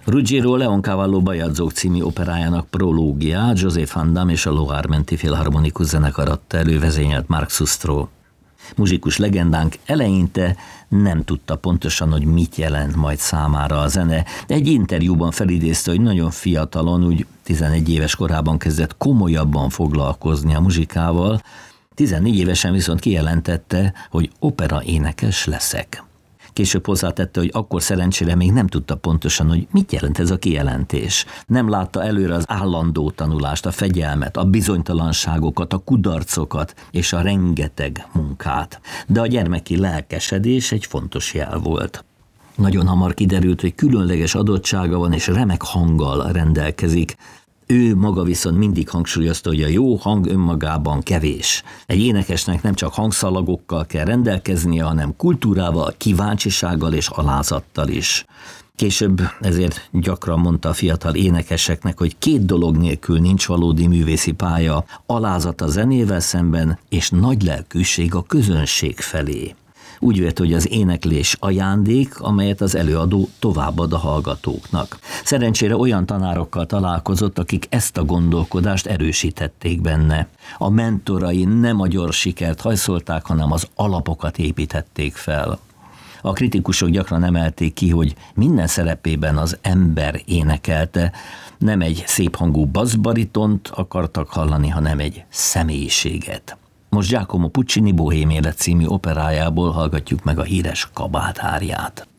Ruggiero Leoncavallo Bajadzók című operájának prológiát Joseph Haendam és a Loire menti filharmonikus zenekar adta elő, vezényelt Marc Sustro. Muzsikus legendánk eleinte nem tudta pontosan, hogy mit jelent majd számára a zene, de egy interjúban felidézte, hogy nagyon fiatalon, úgy 11 éves korában kezdett komolyabban foglalkozni a muzsikával, 14 évesen viszont kijelentette, hogy opera énekes leszek. Később hozzátette, hogy akkor szerencsére még nem tudta pontosan, hogy mit jelent ez a kijelentés. Nem látta előre az állandó tanulást, a fegyelmet, a bizonytalanságokat, a kudarcokat és a rengeteg munkát. De a gyermeki lelkesedés egy fontos jel volt. Nagyon hamar kiderült, hogy különleges adottsága van és remek hanggal rendelkezik. Ő maga viszont mindig hangsúlyozta, hogy a jó hang önmagában kevés. Egy énekesnek nem csak hangszalagokkal kell rendelkeznie, hanem kultúrával, kíváncsisággal és alázattal is. Később ezért gyakran mondta a fiatal énekeseknek, hogy 2 dolog nélkül nincs valódi művészi pálya: alázat a zenével szemben és nagy lelkűség a közönség felé. Úgy vett, hogy az éneklés ajándék, amelyet az előadó továbbad a hallgatóknak. Szerencsére olyan tanárokkal találkozott, akik ezt a gondolkodást erősítették benne. A mentorai nem a gyors sikert hajszolták, hanem az alapokat építették fel. A kritikusok gyakran emelték ki, hogy minden szerepében az ember énekelte, nem egy széphangú basszbaritont akartak hallani, hanem egy személyiséget. Most Giacomo Puccini Bohém élet című operájából hallgatjuk meg a híres kabátárját.